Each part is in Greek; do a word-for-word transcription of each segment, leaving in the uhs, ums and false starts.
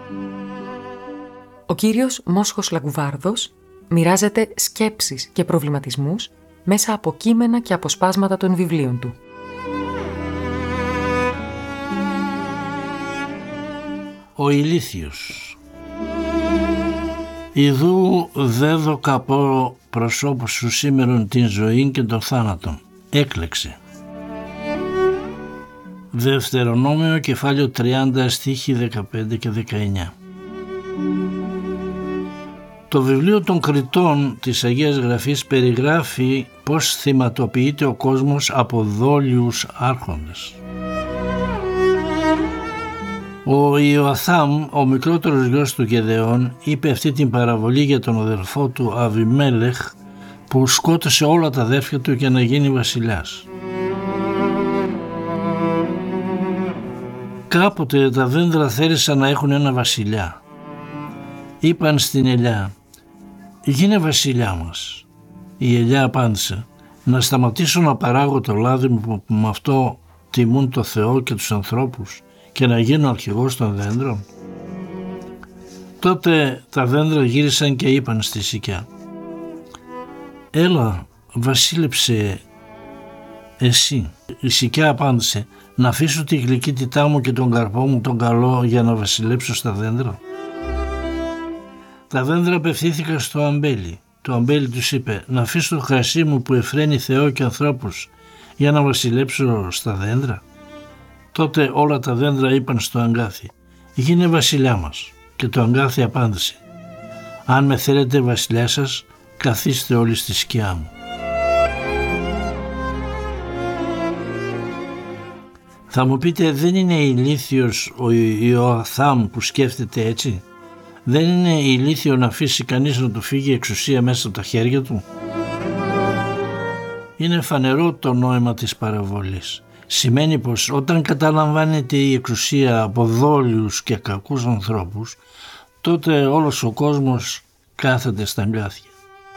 Ο κύριος Μόσχος Λαγκουβάρδος μοιράζεται σκέψεις και προβληματισμούς μέσα από κείμενα και αποσπάσματα των βιβλίων του. Ο ηλίθιος. Ιδού δέδω καπώ προσώπους σου σήμερον την ζωή και τον θάνατον. Έκλεξε. Δευτερονόμιο κεφάλαιο τριάντα στίχοι δεκαπέντε και δεκαεννιά. Το βιβλίο των Κριτών της Αγίας Γραφής περιγράφει πώς θυματοποιείται ο κόσμος από δόλιους άρχοντες. Ο Ιωαθάμ, ο μικρότερος γιος του Γεδεών, είπε αυτή την παραβολή για τον αδελφό του Αβιμέλεχ που σκότωσε όλα τα αδέρφια του για να γίνει βασιλιάς. Κάποτε τα δέντρα θέλησαν να έχουν ένα βασιλιά. Είπαν στην ελιά, γίνε βασιλιά μας. Η ελιά απάντησε, να σταματήσω να παράγω το λάδι μου που με αυτό τιμούν το Θεό και τους ανθρώπους και να γίνω αρχηγός των δέντρων. Τότε τα δέντρα γύρισαν και είπαν στη Σικιά, έλα βασίλεψε εσύ. Η Σικιά απάντησε, να αφήσω τη γλυκύτητά μου και τον καρπό μου τον καλό για να βασιλέψω στα δέντρα. Τα δέντρα απευθύνθηκαν στο αμπέλι. Το αμπέλι τους είπε, να αφήσω το κρασί μου που εφραίνει Θεό και ανθρώπους για να βασιλέψω στα δέντρα. Τότε όλα τα δέντρα είπαν στο αγκάθι, γίνε βασιλιά μας. Και το αγκάθι απάντησε, αν με θέλετε βασιλιά σας, καθίστε όλοι στη σκιά μου. Θα μου πείτε, δεν είναι ηλίθιος ο Ιωαθάμ που σκέφτεται έτσι? Δεν είναι ηλίθιο να αφήσει κανείς να του φύγει η εξουσία μέσα από τα χέρια του? Είναι φανερό το νόημα της παραβολής. Σημαίνει πως όταν καταλαμβάνεται η εξουσία από δόλιους και κακούς ανθρώπους, τότε όλος ο κόσμος κάθεται στα αγκάθια.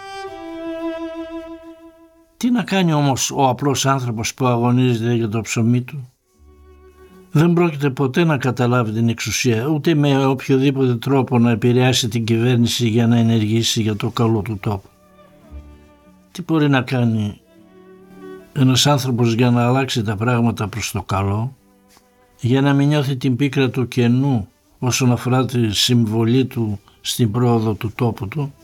Τι να κάνει όμως ο απλός άνθρωπος που αγωνίζεται για το ψωμί του? Δεν πρόκειται ποτέ να καταλάβει την εξουσία, ούτε με οποιοδήποτε τρόπο να επηρεάσει την κυβέρνηση για να ενεργήσει για το καλό του τόπου. Τι μπορεί να κάνει ένας άνθρωπος για να αλλάξει τα πράγματα προς το καλό, για να μην νιώθει την πίκρα του κενού όσον αφορά τη συμβολή του στην πρόοδο του τόπου του?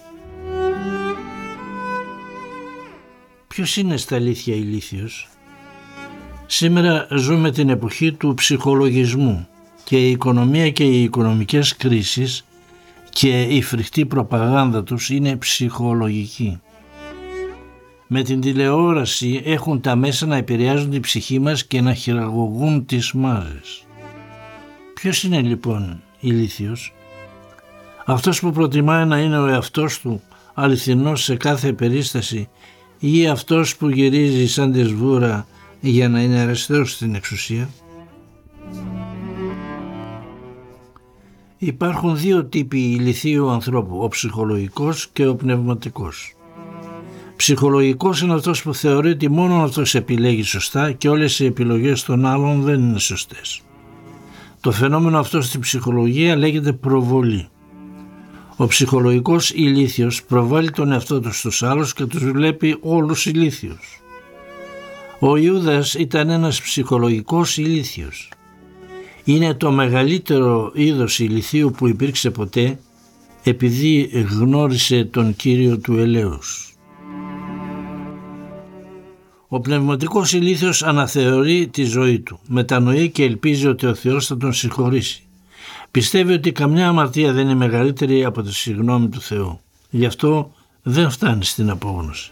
Ποιος είναι στα αλήθεια ηλίθιος? Σήμερα ζούμε την εποχή του ψυχολογισμού και η οικονομία και οι οικονομικές κρίσεις και η φρικτή προπαγάνδα τους είναι ψυχολογική. Με την τηλεόραση έχουν τα μέσα να επηρεάζουν την ψυχή μας και να χειραγωγούν τις μάζες. Ποιος είναι λοιπόν ηλίθιος? Αυτός που προτιμάει να είναι ο εαυτός του αληθινός σε κάθε περίσταση ή αυτός που γυρίζει σαν τη σβούρα για να είναι αριστερός στην εξουσία? Υπάρχουν δύο τύποι ηλιθίου ανθρώπου, ο ψυχολογικός και ο πνευματικός. Ψυχολογικός είναι αυτός που θεωρεί ότι μόνο αυτός επιλέγει σωστά και όλες οι επιλογές των άλλων δεν είναι σωστές. Το φαινόμενο αυτό στην ψυχολογία λέγεται προβολή. Ο ψυχολογικός ηλίθιος προβάλλει τον εαυτό του στους άλλους και τους βλέπει όλους ηλίθιους. Ο Ιούδας ήταν ένας ψυχολογικός ηλίθιος. Είναι το μεγαλύτερο είδος ηλιθίου που υπήρξε ποτέ, επειδή γνώρισε τον Κύριο του ελέους. Ο πνευματικός ηλίθιος αναθεωρεί τη ζωή του, μετανοεί και ελπίζει ότι ο Θεός θα τον συγχωρήσει. Πιστεύει ότι καμιά αμαρτία δεν είναι μεγαλύτερη από τη συγγνώμη του Θεού. Γι' αυτό δεν φτάνει στην απόγνωση.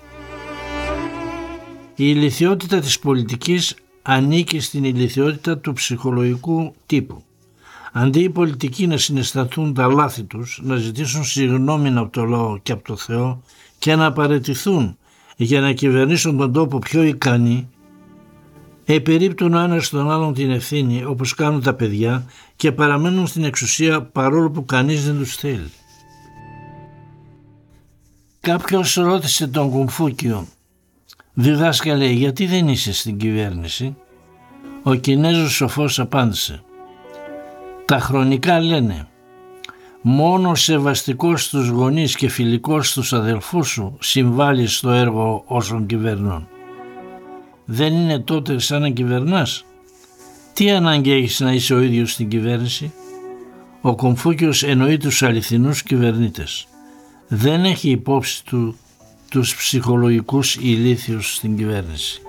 Η ηλιθιότητα της πολιτικής ανήκει στην ηλιθιότητα του ψυχολογικού τύπου. Αντί οι πολιτικοί να συναισθανθούν τα λάθη τους, να ζητήσουν συγγνώμη από το λαό και από το Θεό και να παραιτηθούν για να κυβερνήσουν τον τόπο πιο ικανοί, επιρρύπτουν ο ένας τον άλλον την ευθύνη όπως κάνουν τα παιδιά και παραμένουν στην εξουσία παρόλο που κανείς δεν τους θέλει. Κάποιος ρώτησε τον Κομφούκιο, «Διδάσκαλε, γιατί δεν είσαι στην κυβέρνηση?» Ο Κινέζος σοφός απάντησε, «Τα χρονικά λένε, Μόνο σεβαστικός στους γονείς και φιλικός στους αδελφούς σου συμβάλλεις στο έργο όσων κυβερνούν. Δεν είναι τότε σαν να κυβερνάς? Τι ανάγκη έχεις να είσαι ο ίδιος στην κυβέρνηση? Ο Κομφούκιος εννοεί τους αληθινούς κυβερνήτες. Δεν έχει υπόψη του τους ψυχολογικούς ηλίθιους στην κυβέρνηση.